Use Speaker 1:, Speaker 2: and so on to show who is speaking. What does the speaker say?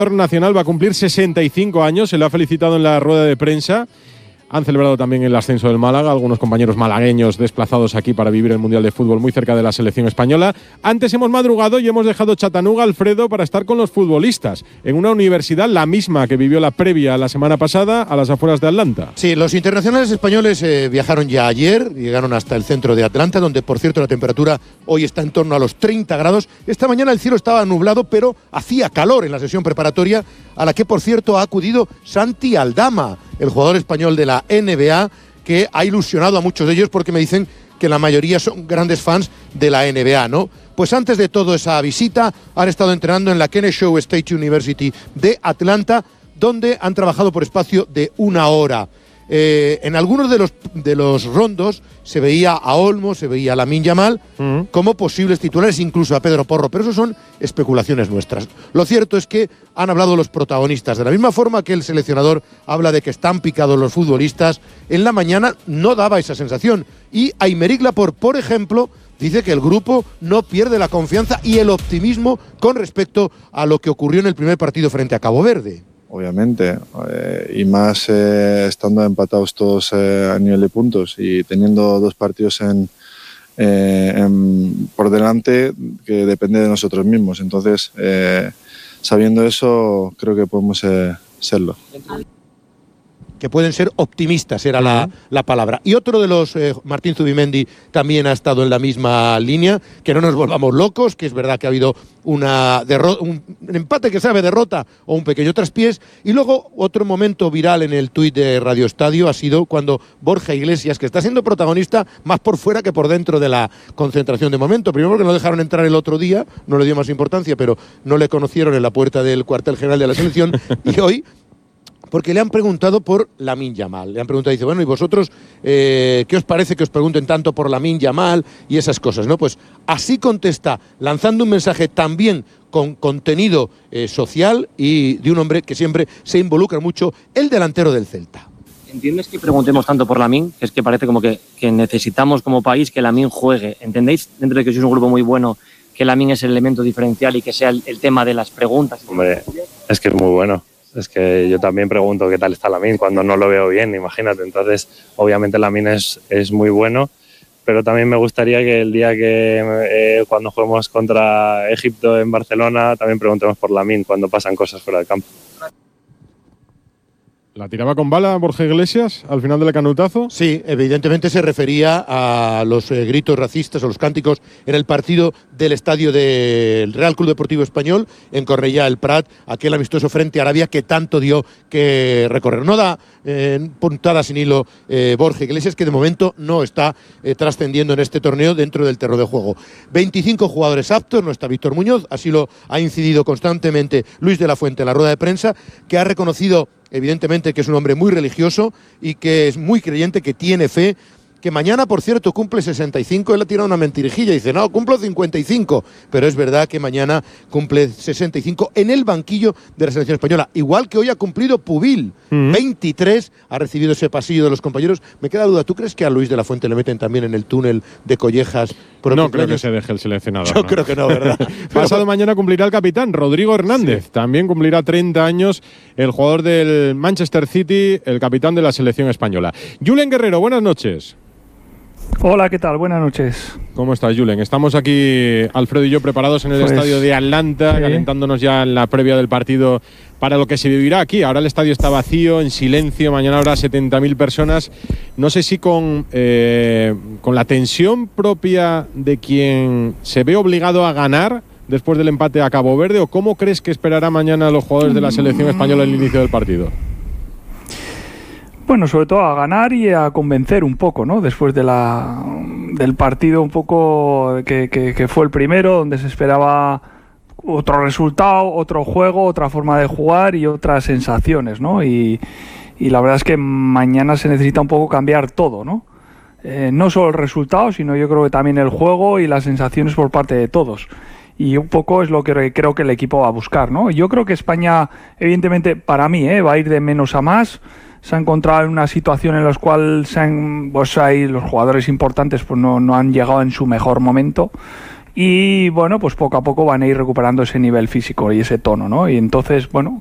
Speaker 1: nacional va a cumplir 65 años, se le ha felicitado en la rueda de prensa. Han celebrado también el ascenso del Málaga, algunos compañeros malagueños desplazados aquí para vivir el Mundial de Fútbol muy cerca de la selección española. Antes hemos madrugado y hemos dejado Chattanooga, Alfredo, para estar con los futbolistas en una universidad, la misma que vivió la previa la semana pasada, a las afueras de Atlanta.
Speaker 2: Sí, los internacionales españoles viajaron ya ayer, llegaron hasta el centro de Atlanta, donde por cierto la temperatura hoy está en torno a los 30 grados. Esta mañana el cielo estaba nublado, pero hacía calor en la sesión preparatoria, a la que por cierto ha acudido Santi Aldama, el jugador español de la NBA, que ha ilusionado a muchos de ellos porque me dicen que la mayoría son grandes fans de la NBA, ¿no? Pues antes de todo esa visita han estado entrenando en la Kennesaw State University de Atlanta, donde han trabajado por espacio de 1 hora. En algunos de los rondos se veía a Olmo, se veía a Lamine Yamal como posibles titulares, incluso a Pedro Porro, pero eso son especulaciones nuestras. Lo cierto es que han hablado los protagonistas. De la misma forma que el seleccionador habla de que están picados los futbolistas, en la mañana no daba esa sensación. Y Aymeric Laporte, por ejemplo, dice que el grupo no pierde la confianza y el optimismo con respecto a lo que ocurrió en el primer partido frente a Cabo Verde.
Speaker 3: Obviamente, y más estando empatados todos a nivel de puntos y teniendo 2 partidos por delante que depende de nosotros mismos. Entonces, sabiendo eso, creo que podemos serlo.
Speaker 2: Que pueden ser optimistas, era la palabra. Y otro de los, Martín Zubimendi, también ha estado en la misma línea, que no nos volvamos locos, que es verdad que ha habido un empate que sabe derrota o un pequeño traspiés. Y luego otro momento viral en el tuit de Radio Estadio ha sido cuando Borja Iglesias, que está siendo protagonista más por fuera que por dentro de la concentración de momento. Primero porque no dejaron entrar el otro día, no le dio más importancia, pero no le conocieron en la puerta del cuartel general de la selección. Y hoy, porque le han preguntado por Lamine Yamal. Le han preguntado, dice, bueno, ¿y vosotros qué os parece que os pregunten tanto por Lamine Yamal y esas cosas, ¿no? Pues así contesta, lanzando un mensaje también con contenido social y de un hombre que siempre se involucra mucho, el delantero del Celta.
Speaker 4: ¿Entiendes que preguntemos tanto por Lamine? Que es que parece como que necesitamos como país que Lamine juegue. ¿Entendéis, dentro de que sois un grupo muy bueno, que Lamine es el elemento diferencial y que sea el tema de las preguntas?
Speaker 5: Hombre, es que es muy bueno. Es que yo también pregunto qué tal está Lamine cuando no lo veo bien, imagínate. Entonces, obviamente Lamine es muy bueno, pero también me gustaría que el día que cuando juguemos contra Egipto en Barcelona también preguntemos por Lamine cuando pasan cosas fuera del campo.
Speaker 1: ¿La tiraba con bala Borja Iglesias al final del canutazo?
Speaker 2: Sí, evidentemente se refería a los gritos racistas o los cánticos en el partido del estadio del Real Club Deportivo Español en Cornellà el Prat, aquel amistoso frente a Arabia que tanto dio que recorrer. No da puntada sin hilo Borja Iglesias, que de momento no está trascendiendo en este torneo dentro del terreno de juego. 25 jugadores aptos, no está Víctor Muñoz, así lo ha incidido constantemente Luis de la Fuente en la rueda de prensa, que ha reconocido evidentemente que es un hombre muy religioso y que es muy creyente, que tiene fe, que mañana, por cierto, cumple 65, él ha tirado una mentirijilla y dice, no, cumplo 55, pero es verdad que mañana cumple 65 en el banquillo de la selección española, igual que hoy ha cumplido Pubil, 23, ha recibido ese pasillo de los compañeros. Me queda duda, ¿tú crees que a Luis de la Fuente le meten también en el túnel de Collejas?
Speaker 1: No creo que se deje el seleccionador.
Speaker 2: Yo creo que no, ¿verdad?
Speaker 1: Pasado mañana cumplirá el capitán, Rodrigo Hernández. Sí. También cumplirá 30 años el jugador del Manchester City, el capitán de la selección española. Julen Guerrero, buenas noches.
Speaker 6: Hola, ¿qué tal? Buenas noches.
Speaker 1: ¿Cómo estás, Julen? Estamos aquí, Alfredo y yo, preparados en el estadio de Atlanta, calentándonos ya en la previa del partido para lo que se vivirá aquí. Ahora el estadio está vacío, en silencio, mañana habrá 70.000 personas. No sé si con la tensión propia de quien se ve obligado a ganar después del empate a Cabo Verde, o cómo crees que esperará mañana los jugadores de la selección española el inicio del partido.
Speaker 6: Bueno, sobre todo a ganar y a convencer un poco, ¿no? Después del partido un poco que fue el primero, donde se esperaba otro resultado, otro juego, otra forma de jugar y otras sensaciones, ¿no? Y la verdad es que mañana se necesita un poco cambiar todo, ¿no? No solo el resultado, sino yo creo que también el juego y las sensaciones por parte de todos. Y un poco es lo que creo que el equipo va a buscar, ¿no? Yo creo que España, evidentemente, para mí, va a ir de menos a más. Se ha encontrado en una situación en la cual los jugadores importantes pues no han llegado en su mejor momento, y bueno, pues poco a poco van a ir recuperando ese nivel físico y ese tono, ¿no? Y entonces, bueno,